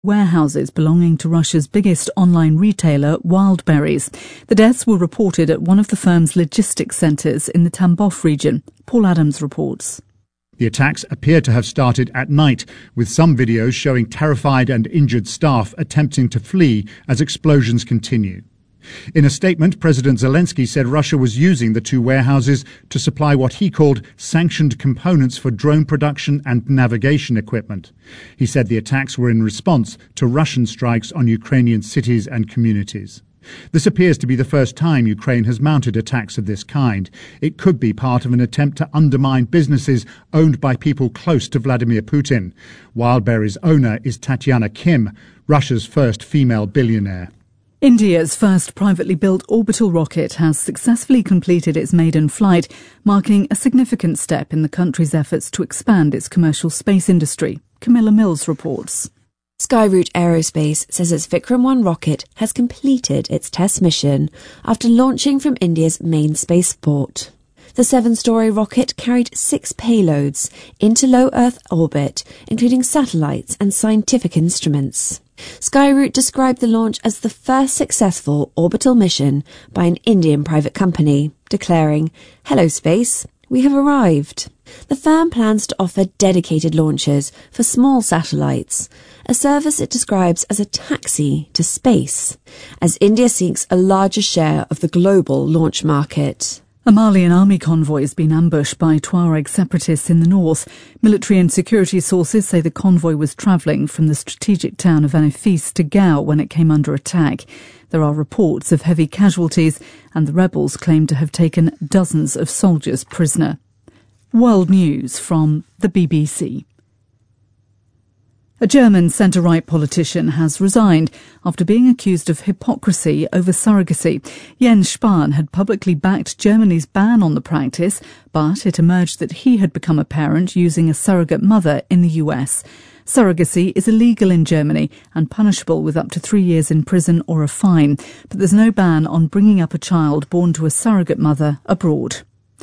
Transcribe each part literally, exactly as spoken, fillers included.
warehouses belonging to Russia's biggest online retailer, Wildberries. The deaths were reported at one of the firm's logistics centres in the Tambov region. Paul Adams reports. The attacks appear to have started at night, with some videos showing terrified and injured staff attempting to flee as explosions continue. In a statement, President Zelensky said Russia was using the two warehouses to supply what he called sanctioned components for drone production and navigation equipment. He said the attacks were in response to Russian strikes on Ukrainian cities and communities. This appears to be the first time Ukraine has mounted attacks of this kind. It could be part of an attempt to undermine businesses owned by people close to Vladimir Putin. Wildberries' owner is Tatiana Kim, Russia's first female billionaire. India's first privately built orbital rocket has successfully completed its maiden flight, marking a significant step in the country's efforts to expand its commercial space industry. Camilla Mills reports. Skyroot Aerospace says its Vikram one rocket has completed its test mission after launching from India's main spaceport. The seven-storey rocket carried six payloads into low Earth orbit, including satellites and scientific instruments. Skyroot described the launch as the first successful orbital mission by an Indian private company, declaring, "Hello space, we have arrived." The firm plans to offer dedicated launches for small satellites, a service it describes as a taxi to space, as India seeks a larger share of the global launch market. A Malian army convoy has been ambushed by Tuareg separatists in the north. Military and security sources say the convoy was travelling from the strategic town of Anafis to Gao when it came under attack. There are reports of heavy casualties, and the rebels claim to have taken dozens of soldiers prisoner. World news from the B B C. A German centre-right politician has resigned after being accused of hypocrisy over surrogacy. Jens Spahn had publicly backed Germany's ban on the practice, but it emerged that he had become a parent using a surrogate mother in the U S. Surrogacy is illegal in Germany and punishable with up to three years in prison or a fine, but there's no ban on bringing up a child born to a surrogate mother abroad.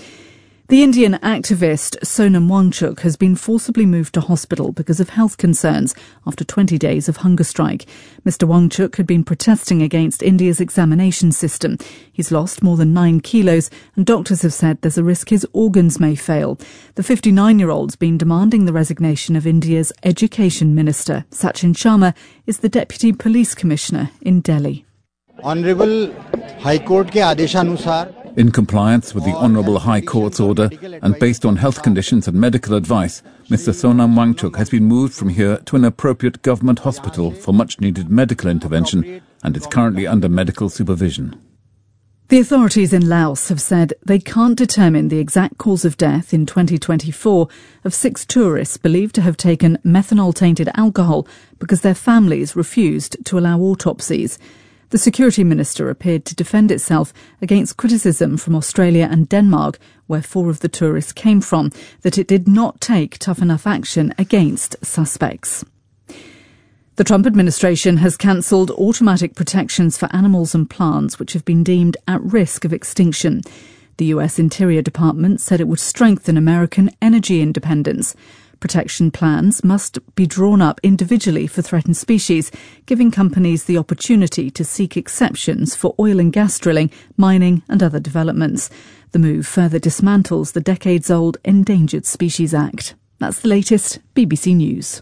The Indian activist Sonam Wangchuk has been forcibly moved to hospital because of health concerns after twenty days of hunger strike. Mister Wangchuk had been protesting against India's examination system. He's lost more than nine kilos and doctors have said there's a risk his organs may fail. The fifty-nine-year-old's been demanding the resignation of India's Education Minister. Sachin Sharma is the Deputy Police Commissioner in Delhi. Honourable High Court ke adeshanusar, in compliance with the Honourable High Court's order and based on health conditions and medical advice, Mister Sonam Wangchuk has been moved from here to an appropriate government hospital for much-needed medical intervention and is currently under medical supervision. The authorities in Laos have said they can't determine the exact cause of death in twenty twenty-four of six tourists believed to have taken methanol-tainted alcohol because their families refused to allow autopsies. The security minister appeared to defend itself against criticism from Australia and Denmark, where four of the tourists came from, that it did not take tough enough action against suspects. The Trump administration has cancelled automatic protections for animals and plants which have been deemed at risk of extinction. The U S Interior Department said it would strengthen American energy independence. Protection plans must be drawn up individually for threatened species, giving companies the opportunity to seek exceptions for oil and gas drilling, mining and other developments. The move further dismantles the decades-old Endangered Species Act. That's the latest B B C News.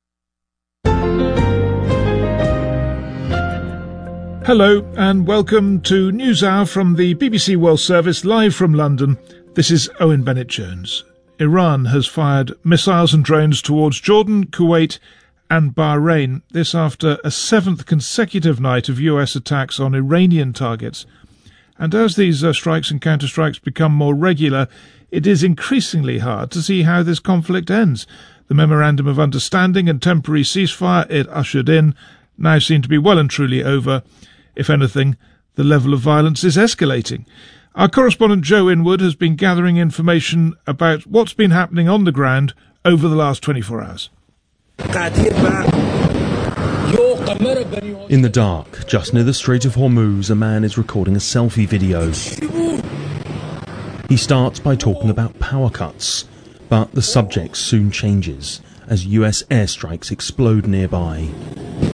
Hello and welcome to NewsHour from the B B C World Service, live from London. This is Owen Bennett-Jones. Iran has fired missiles and drones towards Jordan, Kuwait and Bahrain. This after a seventh consecutive night of U S attacks on Iranian targets. And as these uh, strikes and counterstrikes become more regular, it is increasingly hard to see how this conflict ends. The Memorandum of Understanding and temporary ceasefire it ushered in now seem to be well and truly over. If anything, the level of violence is escalating. Our correspondent Joe Inwood has been gathering information about what's been happening on the ground over the last twenty-four hours. In the dark, just near the Strait of Hormuz, a man is recording a selfie video. He starts by talking about power cuts, but the subject soon changes as U S airstrikes explode nearby.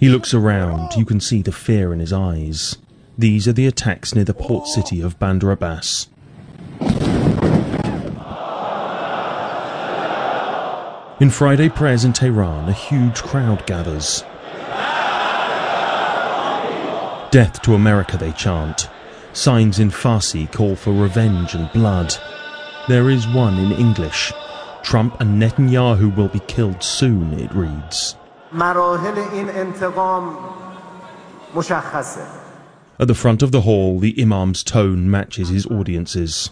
He looks around. You can see the fear in his eyes. These are the attacks near the port city of Bandar Abbas. In Friday prayers in Tehran, a huge crowd gathers. Death to America, they chant. Signs in Farsi call for revenge and blood. There is one in English. Trump and Netanyahu will be killed soon, it reads. At the front of the hall, the Imam's tone matches his audience's.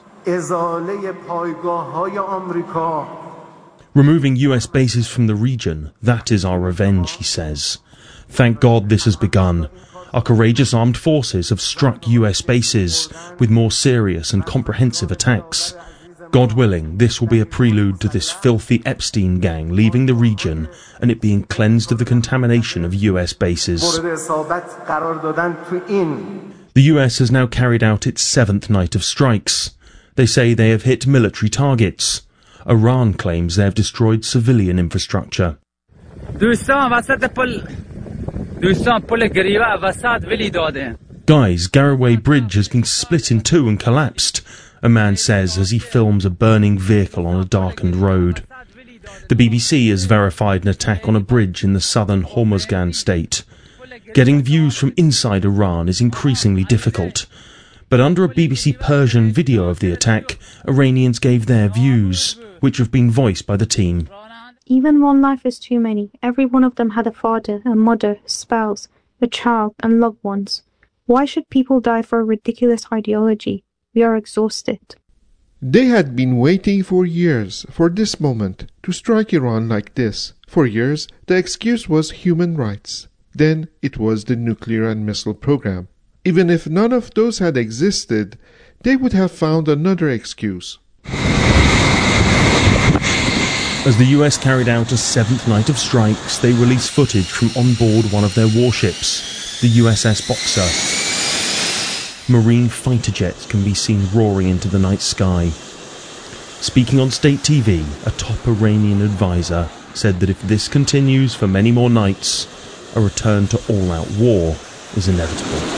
Removing U S bases from the region, that is our revenge, he says. Thank God this has begun. Our courageous armed forces have struck U S bases with more serious and comprehensive attacks. God willing, this will be a prelude to this filthy Epstein gang leaving the region and it being cleansed of the contamination of U S bases. The U S has now carried out its seventh night of strikes. They say they have hit military targets. Iran claims they have destroyed civilian infrastructure. Guys, Garraway Bridge has been split in two and collapsed, a man says as he films a burning vehicle on a darkened road. The B B C has verified an attack on a bridge in the southern Hormozgan state. Getting views from inside Iran is increasingly difficult. But under a B B C Persian video of the attack, Iranians gave their views, which have been voiced by the team. Even one life is too many. Every one of them had a father, a mother, a spouse, a child, and loved ones. Why should people die for a ridiculous ideology? We are exhausted. They had been waiting for years for this moment to strike Iran like this. For years, the excuse was human rights. Then it was the nuclear and missile program. Even if none of those had existed, they would have found another excuse. As the U S carried out a seventh night of strikes, they released footage from on board one of their warships, the U S S Boxer. Marine fighter jets can be seen roaring into the night sky. Speaking on state T V, a top Iranian advisor said that if this continues for many more nights, a return to all-out war is inevitable.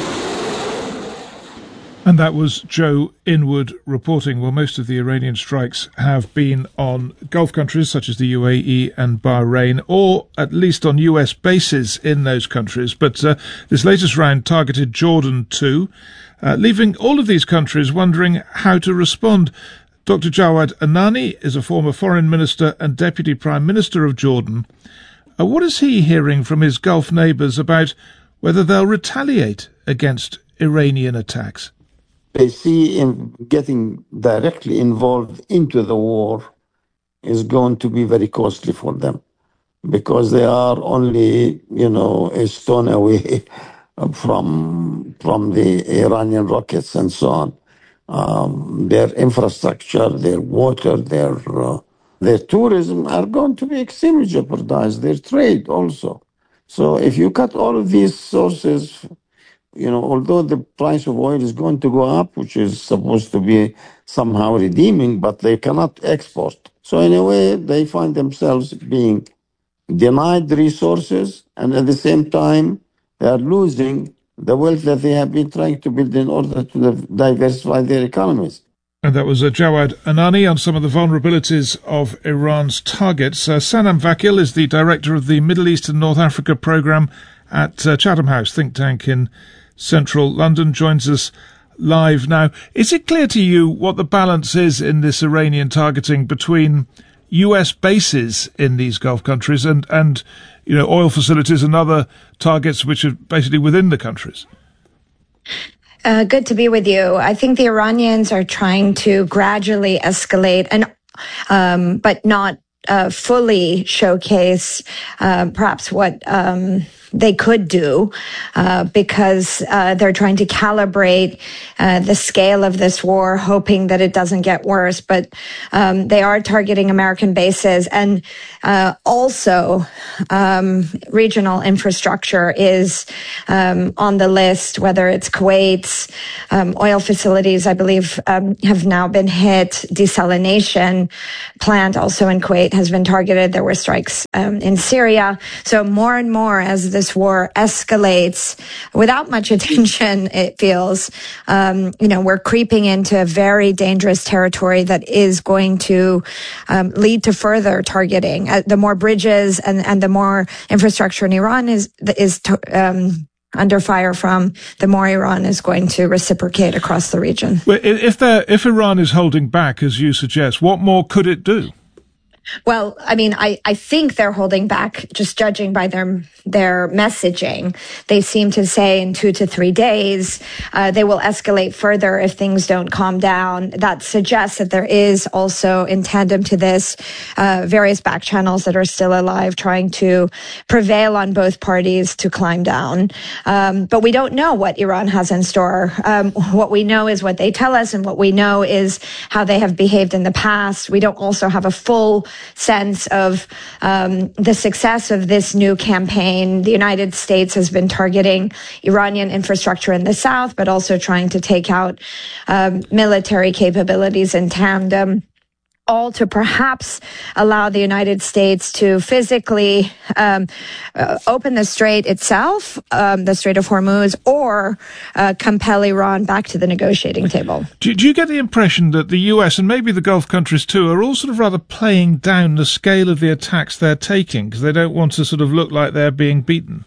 And that was Joe Inwood reporting. Well, most of the Iranian strikes have been on Gulf countries such as the U A E and Bahrain, or at least on U S bases in those countries. But uh, this latest round targeted Jordan too, uh, leaving all of these countries wondering how to respond. Doctor Jawad Anani is a former foreign minister and deputy prime minister of Jordan. Uh, what is he hearing from his Gulf neighbours about whether they'll retaliate against Iranian attacks? They see in getting directly involved into the war is going to be very costly for them because they are only, you know, a stone away from from the Iranian rockets and so on. Um, their infrastructure, their water, their uh, their tourism are going to be extremely jeopardized. Their trade also. So if you cut all of these sources, you know, although the price of oil is going to go up, which is supposed to be somehow redeeming, but they cannot export. So in a way, they find themselves being denied resources, and at the same time, they are losing the wealth that they have been trying to build in order to diversify their economies. And that was uh, Jawad Anani on some of the vulnerabilities of Iran's targets. Uh, Sanam Vakil is the director of the Middle East and North Africa programme at uh, Chatham House think tank in central London, joins us live now. Is it clear to you what the balance is in this Iranian targeting between U S bases in these Gulf countries and, and you know, oil facilities and other targets which are basically within the countries? Uh, good to be with you. I think the Iranians are trying to gradually escalate and, um, but not uh, fully showcase uh, perhaps what um, they could do uh, because uh, they're trying to calibrate uh, the scale of this war, hoping that it doesn't get worse. But um, they are targeting American bases, and uh, also um, regional infrastructure is um, on the list, whether it's Kuwait's um, oil facilities, I believe, um, have now been hit. Desalination plant also in Kuwait has been targeted. There were strikes um, in Syria. So more and more as this war escalates without much attention, it feels, um, you know, we're creeping into a very dangerous territory that is going to um, lead to further targeting. Uh, the more bridges and, and the more infrastructure in Iran is, is um, under fire from, the more Iran is going to reciprocate across the region. Well, if, if Iran is holding back, as you suggest, what more could it do? Well, I mean, I, I think they're holding back, just judging by their their messaging. They seem to say in two to three days, uh, they will escalate further if things don't calm down. That suggests that there is also, in tandem to this, uh, various back channels that are still alive, trying to prevail on both parties to climb down. Um, but we don't know what Iran has in store. Um, what we know is what they tell us, and what we know is how they have behaved in the past. We don't also have a full sense of um, the success of this new campaign. The United States has been targeting Iranian infrastructure in the south, but also trying to take out um, military capabilities in tandem, all to perhaps allow the United States to physically um, uh, open the strait itself, um, the Strait of Hormuz, or uh, compel Iran back to the negotiating table. Do, do you get the impression that the U S and maybe the Gulf countries too are all sort of rather playing down the scale of the attacks they're taking because they don't want to sort of look like they're being beaten?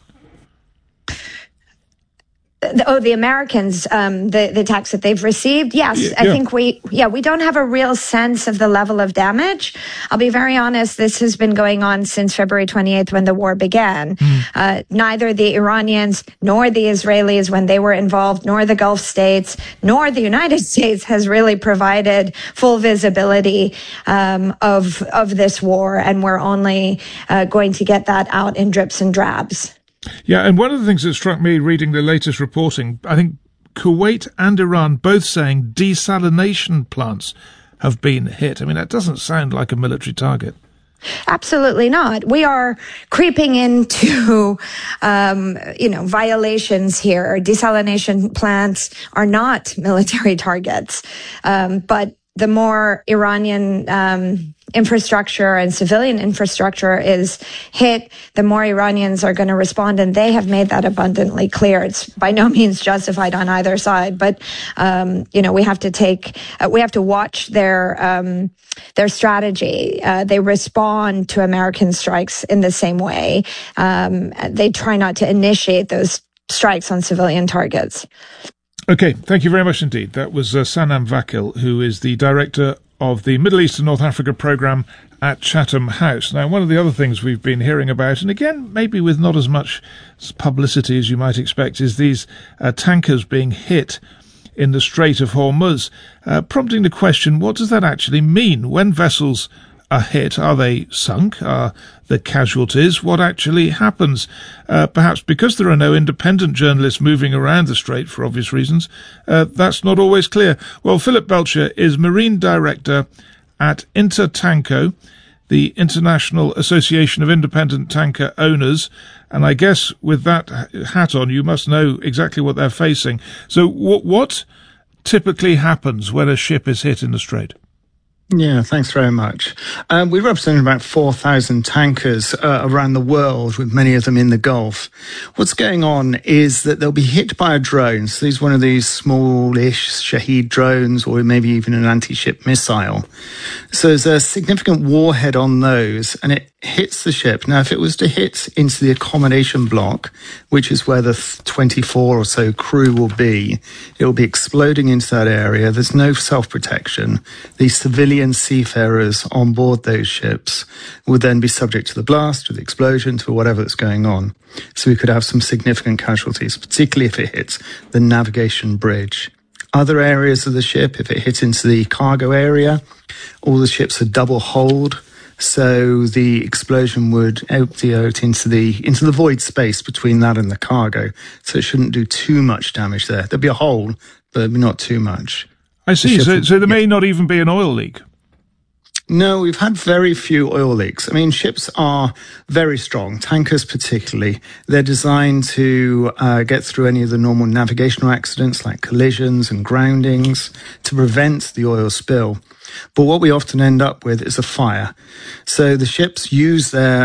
Oh, the Americans, um, the, the attacks that they've received. Yes, yeah, I yeah. think we, yeah, we don't have a real sense of the level of damage. I'll be very honest. This has been going on since February twenty-eighth when the war began. Mm. Uh, neither the Iranians nor the Israelis, when they were involved, nor the Gulf states, nor the United States has really provided full visibility, um, of, of this war. And we're only, uh, going to get that out in drips and drabs. Yeah, and one of the things that struck me reading the latest reporting, I think Kuwait and Iran both saying desalination plants have been hit. I mean, that doesn't sound like a military target. Absolutely not. We are creeping into, um, you know, violations here. Desalination plants are not military targets, um, but the more Iranian um, infrastructure and civilian infrastructure is hit, the more Iranians are going to respond, and they have made that abundantly clear. It's by no means justified on either side, but um, you know, we have to take, uh, we have to watch their um, their strategy. Uh, they respond to American strikes in the same way. Um, they try not to initiate those strikes on civilian targets. Okay, thank you very much indeed. That was uh, Sanam Vakil, who is the director of the Middle East and North Africa programme at Chatham House. Now, one of the other things we've been hearing about, and again, maybe with not as much publicity as you might expect, is these uh, tankers being hit in the Strait of Hormuz, uh, prompting the question, what does that actually mean? When vessels are hit, are they sunk? Are the casualties? What actually happens? Uh, perhaps because there are no independent journalists moving around the strait for obvious reasons, uh, that's not always clear. Well, Philip Belcher is Marine Director at Intertanko, the International Association of Independent Tanker Owners, and I guess with that hat on, you must know exactly what they're facing. So w- what typically happens when a ship is hit in the strait? Yeah, thanks very much. Um, we represent about four thousand tankers uh, around the world, with many of them in the Gulf. What's going on is that they'll be hit by a drone. So these one of these smallish Shahed drones, or maybe even an anti-ship missile. So there's a significant warhead on those, and it hits the ship. Now, if it was to hit into the accommodation block, which is where the twenty-four or so crew will be, it will be exploding into that area. There's no self-protection. The civilian seafarers on board those ships would then be subject to the blast, to the explosion, to whatever that's going on. So we could have some significant casualties, particularly if it hits the navigation bridge. Other areas of the ship, if it hits into the cargo area, all the ships are double hulled. So the explosion would empty out into the into the void space between that and the cargo. So it shouldn't do too much damage there. There'd be a hole, but not too much. I see. So, so there may not even be an oil leak. No, we've had very few oil leaks. I mean, ships are very strong, tankers particularly. They're designed to uh, get through any of the normal navigational accidents like collisions and groundings to prevent the oil spill. But what we often end up with is a fire. So the ships use their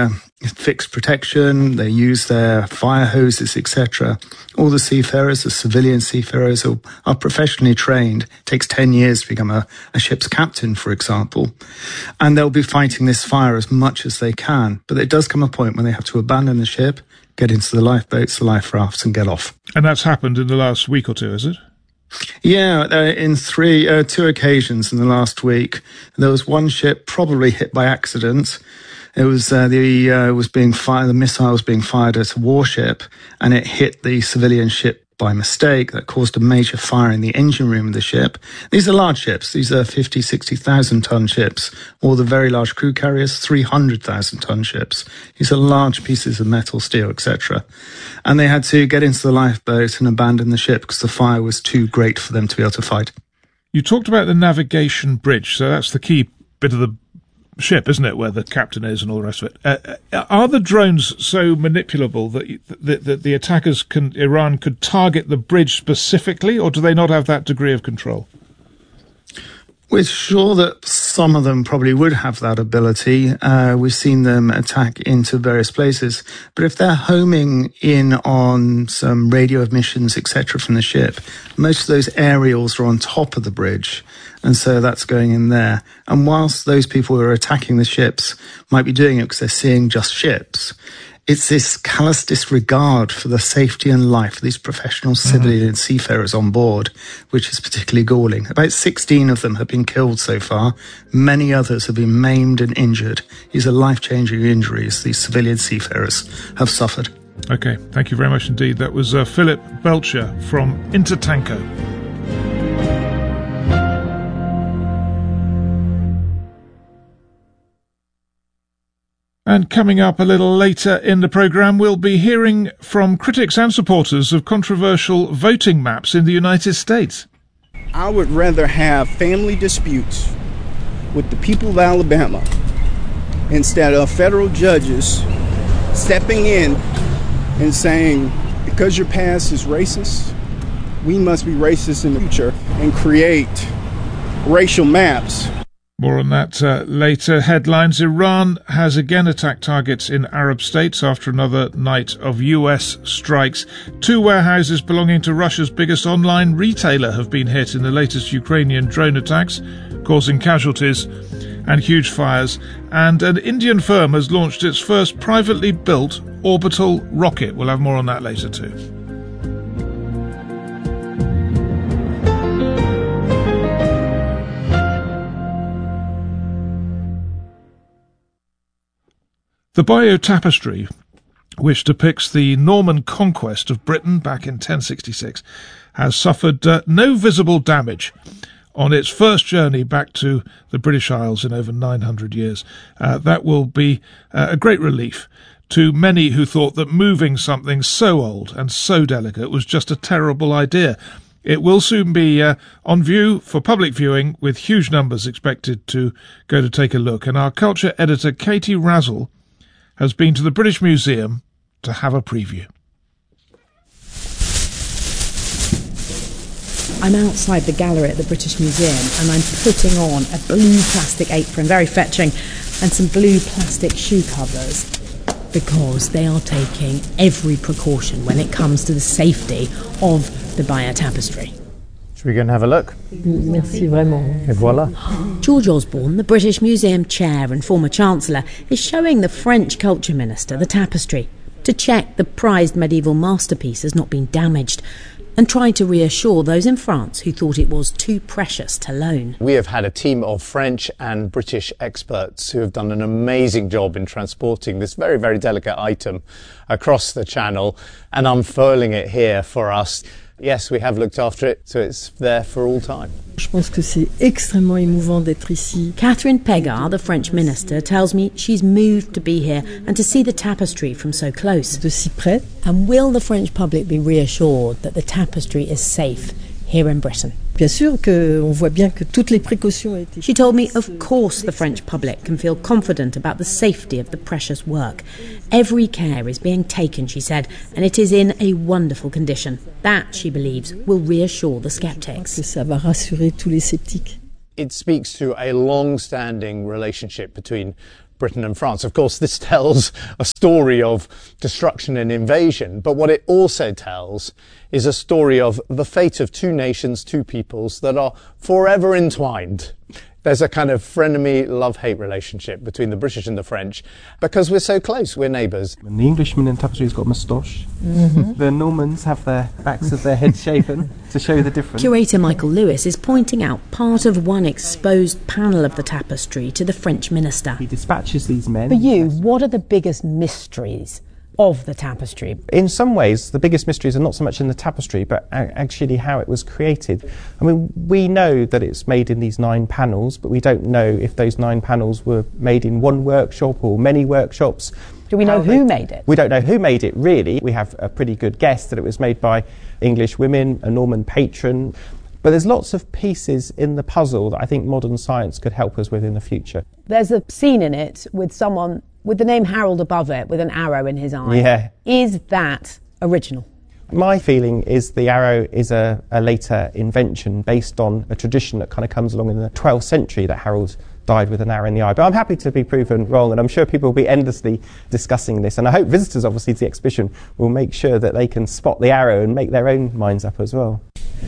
fixed protection, they use their fire hoses, et cetera. All the seafarers, the civilian seafarers, are, are professionally trained. It takes ten years to become a, a ship's captain, for example. And they'll be fighting this fire as much as they can. But there does come a point when they have to abandon the ship, get into the lifeboats, the life rafts, and get off. And that's happened in the last week or two, is it? Yeah, uh, in three, uh, two occasions in the last week. There was one ship probably hit by accident. It was uh, the uh, was being fired. The missile was being fired at a warship, and it hit the civilian ship by mistake. That caused a major fire in the engine room of the ship. These are large ships. These are fifty, sixty thousand ton ships. Or the very large crew carriers, three hundred thousand ton ships. These are large pieces of metal, steel, et cetera. And they had to get into the lifeboat and abandon the ship because the fire was too great for them to be able to fight. You talked about the navigation bridge, so that's the key bit of the ship, isn't it, where the captain is and all the rest of it. Uh, are the drones so manipulable that, that, that the attackers can, Iran could target the bridge specifically, or do they not have that degree of control? We're sure that some of them probably would have that ability. Uh, we've seen them attack into various places. But if they're homing in on some radio emissions, et cetera, from the ship, most of those aerials are on top of the bridge. And so that's going in there. And whilst those people who are attacking the ships might be doing it because they're seeing just ships, it's this callous disregard for the safety and life of these professional civilian mm-hmm. seafarers on board, which is particularly galling. About sixteen of them have been killed so far. Many others have been maimed and injured. These are life-changing injuries these civilian seafarers have suffered. OK, thank you very much indeed. That was uh, Philip Belcher from Intertanko. And coming up a little later in the programme, we'll be hearing from critics and supporters of controversial voting maps in the United States. I would rather have family disputes with the people of Alabama instead of federal judges stepping in and saying, because your past is racist, we must be racist in the future and create racial maps. More on that uh, later. Headlines: Iran has again attacked targets in Arab states after another night of U S strikes. Two warehouses belonging to Russia's biggest online retailer have been hit in the latest Ukrainian drone attacks, causing casualties and huge fires. And an Indian firm has launched its first privately built orbital rocket. We'll have more on that later too. The Bayeux Tapestry, which depicts the Norman conquest of Britain back in ten sixty-six, has suffered uh, no visible damage on its first journey back to the British Isles in over nine hundred years. Uh, that will be uh, a great relief to many who thought that moving something so old and so delicate was just a terrible idea. It will soon be uh, on view for public viewing, with huge numbers expected to go to take a look. And our culture editor, Katie Razzle, has been to the British Museum to have a preview. I'm outside the gallery at the British Museum and I'm putting on a blue plastic apron, very fetching, and some blue plastic shoe covers, because they are taking every precaution when it comes to the safety of the Bayeux Tapestry. Should we go and have a look? Merci vraiment. Et voilà. George Osborne, the British Museum chair and former Chancellor, is showing the French Culture Minister the tapestry to check the prized medieval masterpiece has not been damaged, and trying to reassure those in France who thought it was too precious to loan. We have had a team of French and British experts who have done an amazing job in transporting this very, very delicate item across the channel and unfurling it here for us. Yes, we have looked after it, so it's there for all time. Je pense que c'est extrêmement émouvant d'être ici. Catherine Pégard, the French minister, tells me she's moved to be here and to see the tapestry from so close. De si près. And will the French public be reassured that the tapestry is safe here in Britain? Bien sûr que on voit bien que toutes les précautions ont été. She told me, of course, the French public can feel confident about the safety of the precious work. Every care is being taken, she said, and it is in a wonderful condition. That, she believes, will reassure the sceptics. Ça va rassurer tous les sceptiques. It speaks to a long-standing relationship between Britain and France. Of course, this tells a story of destruction and invasion, but what it also tells is a story of the fate of two nations, two peoples that are forever entwined. There's a kind of frenemy love-hate relationship between the British and the French because we're so close, we're neighbours. The Englishman in Tapestry's got a moustache. Mm-hmm. The Normans have their backs of their heads shaven to show the difference. Curator Michael Lewis is pointing out part of one exposed panel of the tapestry to the French minister. He dispatches these men. For you, what are the biggest mysteries of the tapestry? In some ways, the biggest mysteries are not so much in the tapestry, but actually how it was created. I mean, we know that it's made in these nine panels, but we don't know if those nine panels were made in one workshop or many workshops. Do we know who made it? We don't know who made it, really. We have a pretty good guess that it was made by English women, a Norman patron. But there's lots of pieces in the puzzle that I think modern science could help us with in the future. There's a scene in it with someone with the name Harold above it, with an arrow in his eye. Yeah. Is that original? My feeling is the arrow is a, a later invention based on a tradition that kind of comes along in the twelfth century, that Harold died with an arrow in the eye. But I'm happy to be proven wrong, and I'm sure people will be endlessly discussing this. And I hope visitors, obviously, to the exhibition will make sure that they can spot the arrow and make their own minds up as well.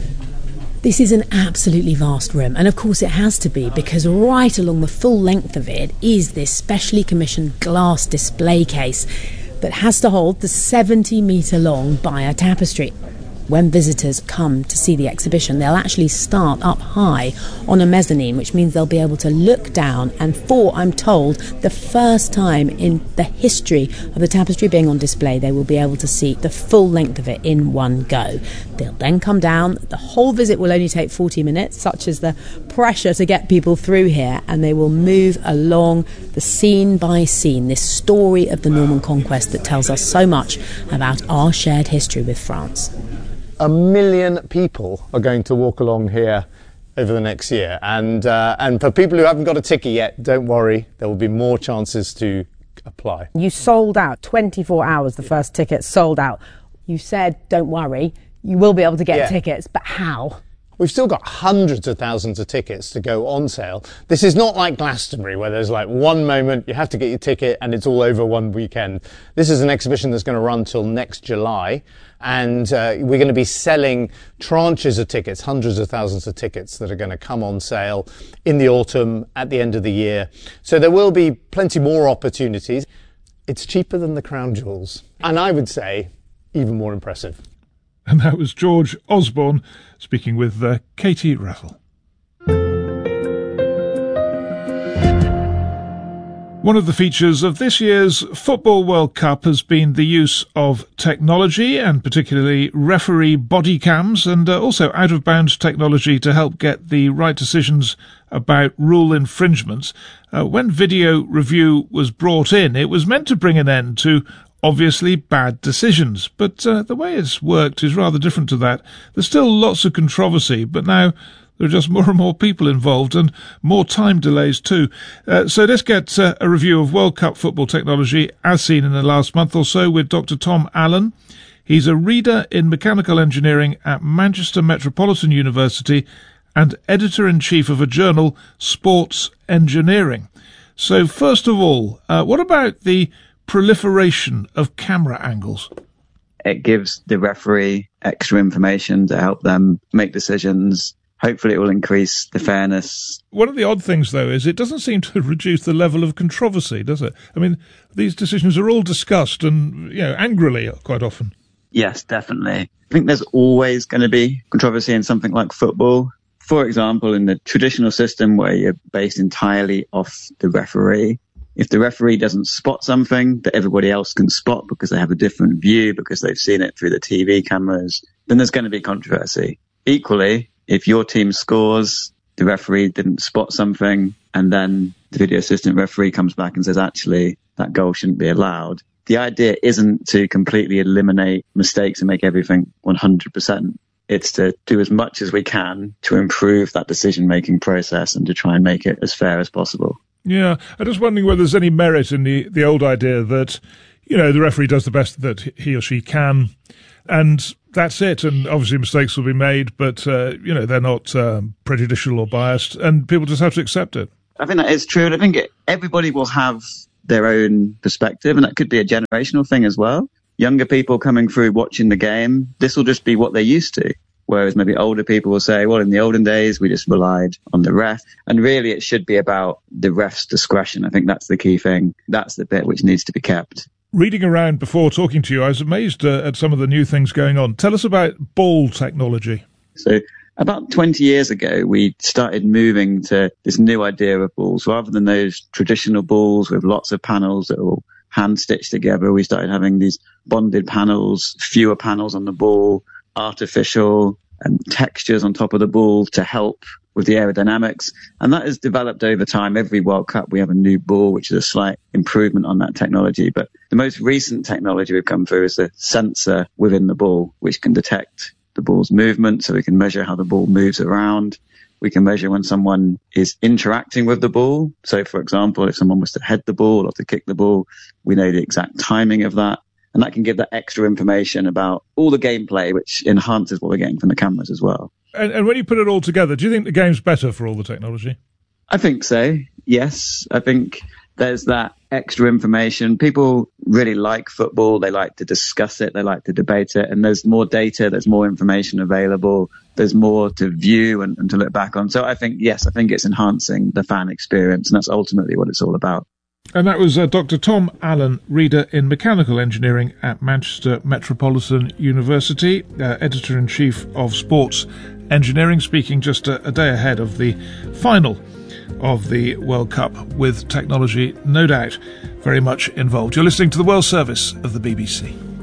This is an absolutely vast room, and of course it has to be, because right along the full length of it is this specially commissioned glass display case that has to hold the seventy metre long Beyer tapestry. When visitors come to see the exhibition, they'll actually start up high on a mezzanine, which means they'll be able to look down, and for, I'm told, the first time in the history of the tapestry being on display, they will be able to see the full length of it in one go. They'll then come down. The whole visit will only take forty minutes, such as the pressure to get people through here, and they will move along the scene by scene, this story of the Norman conquest that tells us so much about our shared history with France. A million people are going to walk along here over the next year. And uh, and for people who haven't got a ticket yet, don't worry, there will be more chances to apply. You sold out, twenty-four hours, the first ticket sold out. You said, don't worry, you will be able to get Yeah. tickets, but how? We've still got hundreds of thousands of tickets to go on sale. This is not like Glastonbury, where there's like one moment, you have to get your ticket, and it's all over one weekend. This is an exhibition that's going to run till next July, and uh, we're going to be selling tranches of tickets, hundreds of thousands of tickets that are going to come on sale in the autumn, at the end of the year. So there will be plenty more opportunities. It's cheaper than the crown jewels, and I would say even more impressive. And that was George Osborne speaking with uh, Katie Raffle. One of the features of this year's Football World Cup has been the use of technology, and particularly referee body cams, and uh, also out-of-bounds technology to help get the right decisions about rule infringements. Uh, when video review was brought in, it was meant to bring an end to obviously bad decisions, but uh, the way it's worked is rather different to that. There's still lots of controversy, but now there are just more and more people involved, and more time delays too. Uh, so let's get uh, a review of World Cup football technology as seen in the last month or so with Doctor Tom Allen. He's a reader in mechanical engineering at Manchester Metropolitan University and editor-in-chief of a journal, Sports Engineering. So first of all, uh, what about the proliferation of camera angles? It gives the referee extra information to help them make decisions. Hopefully it will increase the fairness. One of the odd things, though, is it doesn't seem to reduce the level of controversy, does it? I mean, these decisions are all discussed and, you know, angrily quite often. Yes, definitely. I think there's always going to be controversy in something like football. For example, in the traditional system where you're based entirely off the referee, if the referee doesn't spot something that everybody else can spot because they have a different view, because they've seen it through the T V cameras, then there's going to be controversy. Equally, if your team scores, the referee didn't spot something, and then the video assistant referee comes back and says, actually, that goal shouldn't be allowed. The idea isn't to completely eliminate mistakes and make everything one hundred percent. It's to do as much as we can to improve that decision-making process and to try and make it as fair as possible. Yeah, I'm just wondering whether there's any merit in the, the old idea that, you know, the referee does the best that he or she can, and that's it. And obviously mistakes will be made, but, uh, you know, they're not um, prejudicial or biased, and people just have to accept it. I think that is true. And I think it, everybody will have their own perspective, and that could be a generational thing as well. Younger people coming through watching the game, this will just be what they're used to. Whereas maybe older people will say, well, in the olden days, we just relied on the ref. And really, it should be about the ref's discretion. I think that's the key thing. That's the bit which needs to be kept. Reading around before talking to you, I was amazed uh, at some of the new things going on. Tell us about ball technology. So about twenty years ago, we started moving to this new idea of balls. Rather than those traditional balls with lots of panels that are all hand-stitched together, we started having these bonded panels, fewer panels on the ball, artificial and textures on top of the ball to help with the aerodynamics. And that has developed over time. Every World Cup, we have a new ball, which is a slight improvement on that technology. But the most recent technology we've come through is the sensor within the ball, which can detect the ball's movement. So we can measure how the ball moves around. We can measure when someone is interacting with the ball. So, for example, if someone was to head the ball or to kick the ball, we know the exact timing of that. And that can give that extra information about all the gameplay, which enhances what we're getting from the cameras as well. And, and when you put it all together, do you think the game's better for all the technology? I think so, yes. I think there's that extra information. People really like football. They like to discuss it. They like to debate it. And there's more data. There's more information available. There's more to view and, and to look back on. So I think, yes, I think it's enhancing the fan experience. And that's ultimately what it's all about. And that was uh, Doctor Tom Allen, reader in mechanical engineering at Manchester Metropolitan University, uh, editor-in-chief of Sports Engineering, speaking just a, a day ahead of the final of the World Cup, with technology, no doubt, very much involved. You're listening to the World Service of the B B C.